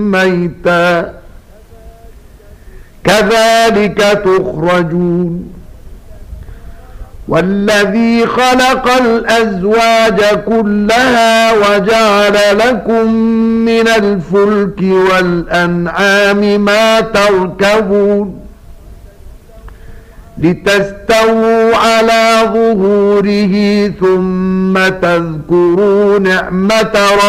ميتا كذلك تخرجون والذي خلق الأزواج كلها وجعل لكم من الفلك والأنعام ما تركبون لتستووا على ظهوره ثم تذكروا نعمة